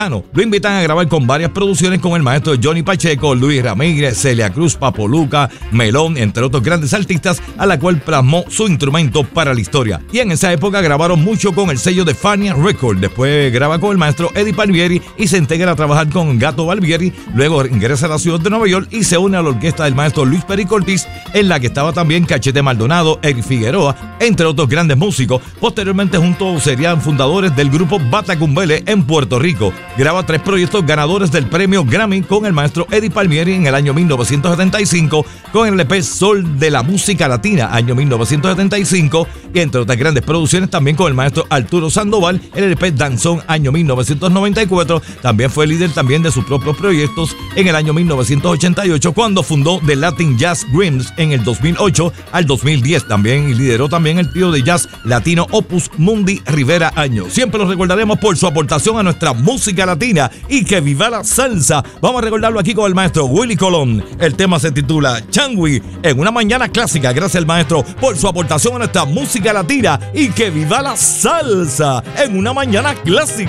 Lo invitan a grabar con varias producciones con el maestro Johnny Pacheco, Luis Ramírez, Celia Cruz, Papo Luca, Melón, entre otros grandes artistas, a la cual plasmó su instrumento para la historia. Y en esa época grabaron mucho con el sello de Fania Records. Después graba con el maestro Eddie Palmieri y se integra a trabajar con Gato Barbieri. Luego ingresa a la ciudad de Nueva York y se une a la orquesta del maestro Luis Perico Ortiz, en la que estaba también Cachete Maldonado, Eric Figueroa, entre otros grandes músicos. Posteriormente juntos serían fundadores del grupo Batacumbele en Puerto Rico. Graba 3 proyectos ganadores del premio Grammy con el maestro Eddie Palmieri en el año 1975, con el EP Sol de la Música Latina, año 1975, y entre otras grandes producciones también con el maestro Arturo Sandoval, en el EP Danzón, año 1994. También fue líder también de sus propios proyectos en el año 1988, cuando fundó The Latin Jazz Greens en el 2008 al 2010. También lideró también el trío de jazz latino Opus Mundi Rivera Año. Siempre los recordaremos por su aportación a nuestra música latina, y que viva la salsa. Vamos a recordarlo aquí con el maestro Willy Colón. El tema se titula Changui, en una mañana clásica. Gracias al maestro por su aportación a nuestra música latina, y que viva la salsa en una mañana clásica.